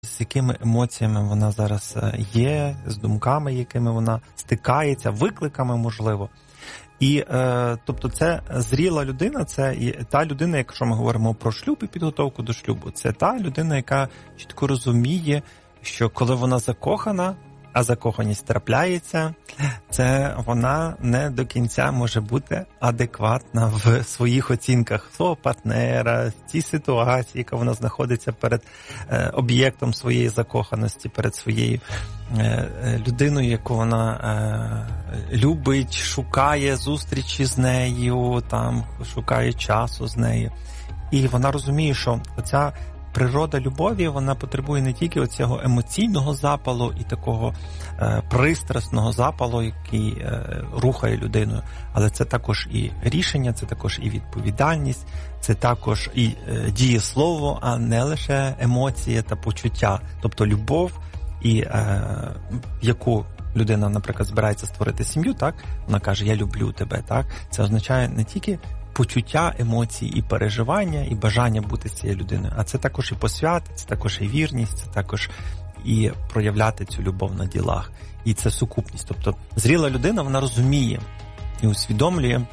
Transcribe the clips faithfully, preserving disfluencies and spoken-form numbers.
з якими емоціями вона зараз є, з думками, якими вона стикається, викликами, можливо. І, е, тобто, це зріла людина, це та людина, якщо ми говоримо про шлюб і підготовку до шлюбу, це та людина, яка чітко розуміє, що коли вона закохана, а закоханість трапляється, це вона не до кінця може бути адекватна в своїх оцінках свого партнера, в цій ситуації, яка вона знаходиться перед е, об'єктом своєї закоханості, перед своєю е, людиною, яку вона е, любить, шукає зустрічі з нею, там шукає часу з нею. І вона розуміє, що оця природа любові, вона потребує не тільки оцього емоційного запалу і такого е, пристрасного запалу, який е, рухає людиною, але це також і рішення, це також і відповідальність, це також і е, дієслово, а не лише емоції та почуття. Тобто любов, і е, яку людина, наприклад, збирається створити сім'ю, так? Вона каже, я люблю тебе, так? Це означає не тільки почуття, емоції і переживання, і бажання бути з цією людиною. А це також і посвята, це також і вірність, це також і проявляти цю любов на ділах. І це сукупність. Тобто зріла людина, вона розуміє і усвідомлює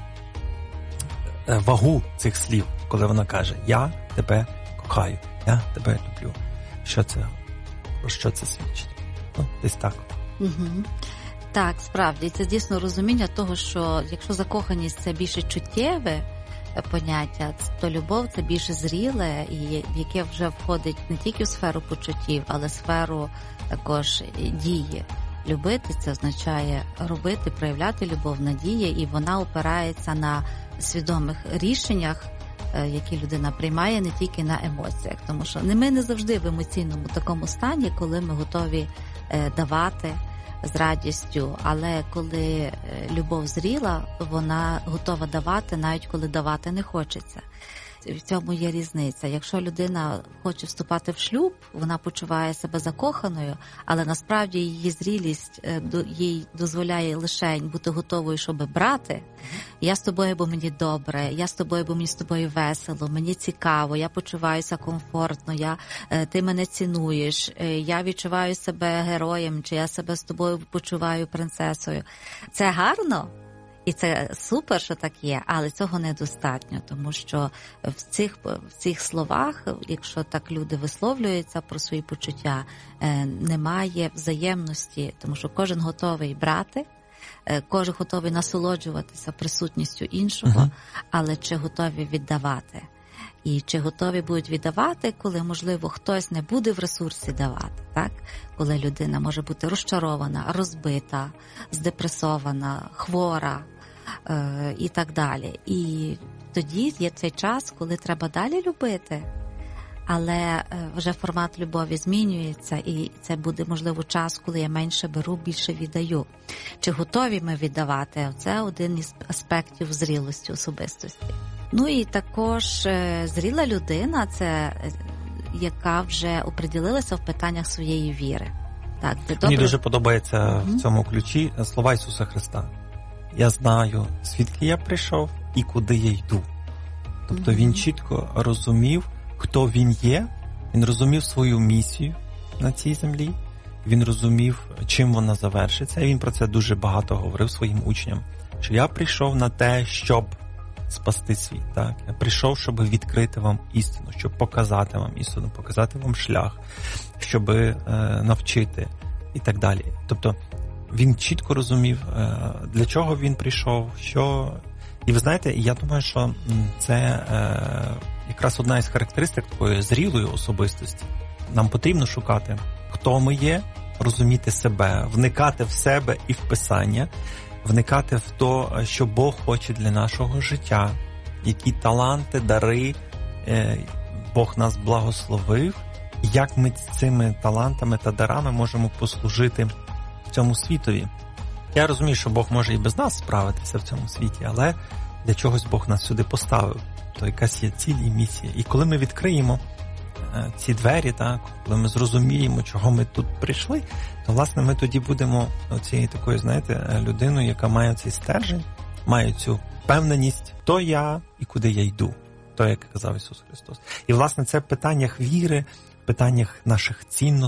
вагу цих слів, коли вона каже, я тебе кохаю, я тебе люблю. Що це? Про що це свідчить? Ну, десь так. Угу. Так, справді, це дійсно розуміння того, що якщо закоханість – це більше чуттєве поняття, то любов – це більше зріле, і в яке вже входить не тільки в сферу почуттів, але в сферу також дії. Любити – це означає робити, проявляти любов, надія, і вона опирається на свідомих рішеннях, які людина приймає, не тільки на емоціях. Тому що ми не завжди в емоційному такому стані, коли ми готові давати з радістю, але коли любов зріла, вона готова давати, навіть коли давати не хочеться. В цьому є різниця. Якщо людина хоче вступати в шлюб, вона почуває себе закоханою, але насправді її зрілість їй дозволяє лише бути готовою, щоб брати. Я з тобою, бо мені добре, я з тобою, бо мені з тобою весело, мені цікаво, я почуваюся комфортно, я, ти мене цінуєш, я відчуваю себе героєм, чи я себе з тобою почуваю принцесою. Це гарно. І це супер, що так є, але цього недостатньо, тому що в цих, в цих словах, якщо так люди висловлюються про свої почуття, немає взаємності, тому що кожен готовий брати, кожен готовий насолоджуватися присутністю іншого, uh-huh. але чи готові віддавати? І чи готові будуть віддавати, коли, можливо, хтось не буде в ресурсі давати, так? Коли людина може бути розчарована, розбита, здепресована, хвора е- і так далі. І тоді є цей час, коли треба далі любити, але е- вже формат любові змінюється, і це буде, можливо, час, коли я менше беру, більше віддаю. Чи готові ми віддавати? Це один із аспектів зрілості особистості. Ну і також е, зріла людина – це е, яка вже оприділилася в питаннях своєї віри. Так, добре... Мені дуже подобається mm-hmm. в цьому ключі слова Ісуса Христа. Я знаю, звідки я прийшов і куди я йду. Тобто mm-hmm. він чітко розумів, хто він є, він розумів свою місію на цій землі, він розумів, чим вона завершиться, і він про це дуже багато говорив своїм учням, що я прийшов на те, щоб спасти світ, так? Я прийшов, щоб відкрити вам істину, щоб показати вам істину, показати вам шлях, щоб е, навчити і так далі. Тобто він чітко розумів, е, для чого він прийшов, що... І ви знаєте, я думаю, що це е, якраз одна із характеристик такої зрілої особистості. Нам потрібно шукати, хто ми є, розуміти себе, вникати в себе і в Писання, вникати в те, що Бог хоче для нашого життя, які таланти, дари е, Бог нас благословив, як ми цими талантами та дарами можемо послужити в цьому світові. Я розумію, що Бог може і без нас справитися в цьому світі, але для чогось Бог нас сюди поставив. То якась є ціль і місія. І коли ми відкриємо е, ці двері, так, коли ми зрозуміємо, чого ми тут прийшли, то, власне, ми тоді будемо цією такою, знаєте, людиною, яка має цей стержень, має цю впевненість, хто я і куди я йду. То, як казав Ісус Христос. І, власне, це в питаннях віри, в питаннях наших цінностей,